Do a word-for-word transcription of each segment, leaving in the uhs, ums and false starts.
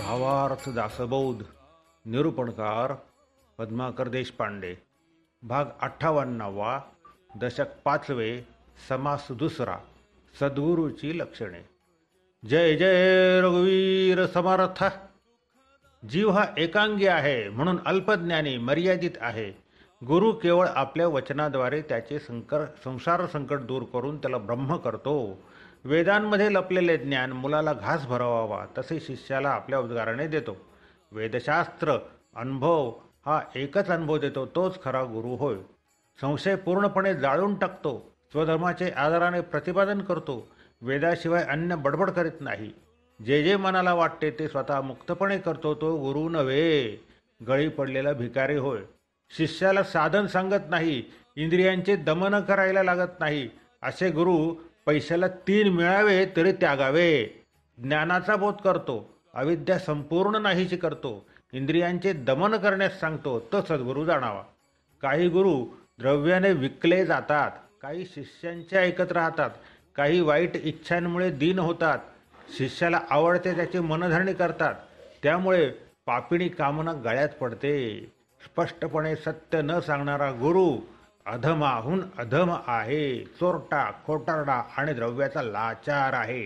भावार्थ दासबोध निरूपणकार पद्माकर देशपांडे भाग अठ्ठावन्नावा दशक पाचवे समास दुसरा सद्गुरूची लक्षणे. जय जय रघुवीर समर्थ. जीव हा एकांगी आहे म्हणून अल्पज्ञानी मर्यादित आहे. गुरु केवळ आपल्या वचनाद्वारे त्याचे संकर संसार संकट दूर करून त्याला ब्रह्म करतो. वेदांमध्ये लपलेले ज्ञान मुलाला घास भरवावा तसे शिष्याला आपल्या उद्गाराने देतो. वेदशास्त्र अनुभव हा एकच अनुभव देतो तोच खरा गुरु होय. संशय पूर्णपणे जाळून टाकतो. स्वधर्माचे आदराने प्रतिपादन करतो. वेदाशिवाय अन्य बडबड करीत नाही. जे जे मनाला वाटते ते स्वतः मुक्तपणे करतो तो गुरु नव्हे, गळी पडलेला भिकारी होय. शिष्याला साधन सांगत नाही, इंद्रियांचे दमन करायला लागत नाही. असे गुरु पैशाला तीन मिळावे तरी त्यागावे. ज्ञानाचा बोध करतो, अविद्या संपूर्ण नाहीशी करतो, इंद्रियांचे दमन करण्यास सांगतो तो सद्गुरू जाणावा. काही गुरु द्रव्याने विकले जातात, काही शिष्यांचे ऐकत राहतात, काही वाईट इच्छांमुळे दीन होतात. शिष्याला आवडते त्याची मनधरणी करतात, त्यामुळे पापिणी कामना गळ्यात पडते. स्पष्टपणे सत्य न सांगणारा गुरु अधमाहून अधम आहे. चोरटा, खोटारडा आणि द्रव्याचा लाचार आहे.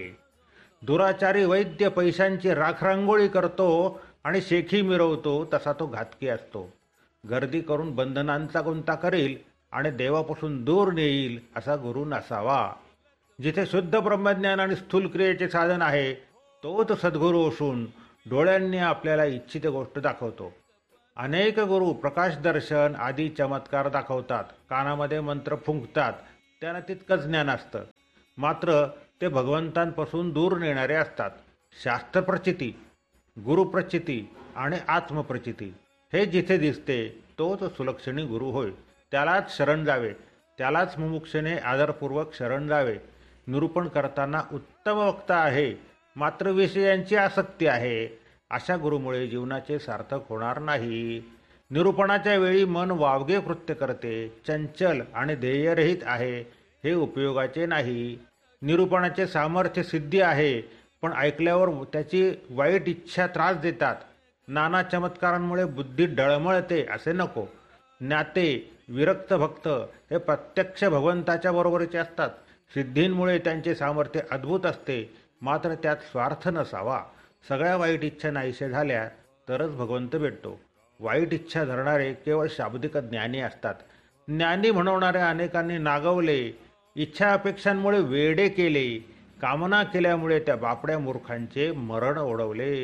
दुराचारी वैद्य पैशांची राखरांगोळी करतो आणि शेखी मिरवतो तसा तो घातकी असतो. गर्दी करून बंधनांचा गुंता करील आणि देवापासून दूर नेईल असा गुरु नसावा. जिथे शुद्ध ब्रह्मज्ञान आणि स्थूल क्रियेचे साधन आहे तोच सद्गुरू असून डोळ्यांनी आपल्याला इच्छित गोष्ट दाखवतो. अनेक गुरु प्रकाश दर्शन आदी चमत्कार दाखवतात, कानामध्ये मंत्र फुंकतात, त्यांना तितकंच ज्ञान असतं, मात्र ते भगवंतांपासून दूर नेणारे असतात. शास्त्रप्रचिती, गुरुप्रचिती आणि आत्मप्रचिती हे जिथे दिसते तोच सुलक्षणी गुरु होय. त्यालाच शरण जावे, त्यालाच मुमुक्षेने आदरपूर्वक शरण जावे. निरूपण करताना उत्तम वक्ता आहे, मात्र विषयांची आसक्ती आहे. अशा गुरुमुळे जीवनाचे सार्थक होणार नाही. निरूपणाच्या वेळी मन वावगे कृत्य करते, चंचल आणि ध्येयरहित आहे, हे उपयोगाचे नाही. निरूपणाचे सामर्थ्य सिद्धी आहे, पण ऐकल्यावर त्याची वाईट इच्छा त्रास देतात. नाना चमत्कारांमुळे बुद्धी डळमळते असे नको. ज्ञाते विरक्त भक्त हे प्रत्यक्ष भगवंताच्या बरोबरीचे असतात. सिद्धींमुळे त्यांचे सामर्थ्य अद्भुत असते, मात्र त्यात स्वार्थ नसावा. सगळ्या वाईट इच्छा नाहीशे झाल्या तरच भगवंत भेटतो. वाईट इच्छा धरणारे केवळ शाब्दिक ज्ञानी असतात. ज्ञानी म्हणवणाऱ्या अनेकांनी नागवले, इच्छा अपेक्षांमुळे वेडे केले, कामना केल्यामुळे त्या बापड्या मूर्खांचे मरण ओढवले.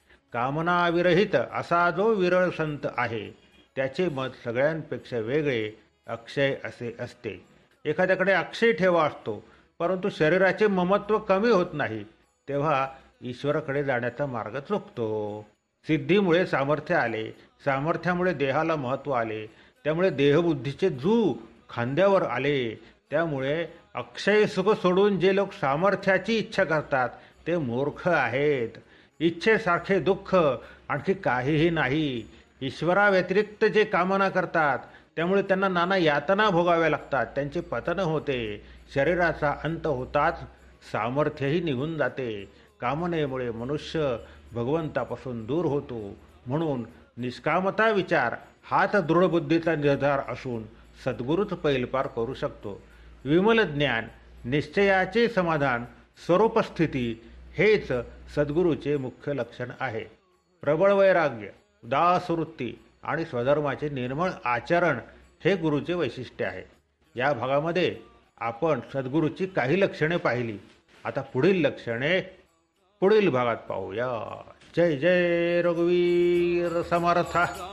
कामनाविरहित असा जो विरळ संत आहे त्याचे मत सगळ्यांपेक्षा वेगळे, अक्षय असे असते. एखाद्याकडे अक्षय ठेवा असतो, परंतु शरीराचे ममत्व कमी होत नाही, तेव्हा ईश्वराकडे जाण्याचा मार्ग चुकतो. सिद्धीमुळे सामर्थ्य आले, सामर्थ्यामुळे देहाला महत्त्व आले, त्यामुळे देहबुद्धीचे जू खांद्यावर आले. त्यामुळे अक्षय सुख सोडून जे लोक सामर्थ्याची इच्छा करतात ते मूर्ख आहेत. इच्छेसारखे दुःख आणखी काहीही नाही. ईश्वराव्यतिरिक्त जे कामना करतात त्यामुळे त्यांना नाना यातना भोगाव्या लागतात, त्यांचे पतन होते. शरीराचा अंत होताच सामर्थ्यही निघून जाते. कामनेमुळे मनुष्य भगवंतापासून दूर होतो. म्हणून निष्कामता विचार हाच दृढबुद्धीचा निर्धार असून सद्गुरूच पैलपार करू शकतो. विमल ज्ञान, निश्चयाचे समाधान, स्वरूपस्थिती हेच सद्गुरूचे मुख्य लक्षण आहे. प्रबळ वैराग्य, उदासवृत्ती आणि स्वधर्माचे निर्मळ आचरण हे गुरुचे वैशिष्ट्य आहे. या भागामध्ये आपण सद्गुरूची काही लक्षणे पाहिली. आता पुढील लक्षणे पुढील भागात पाहूया. जय जय रघुवीर समर्थ.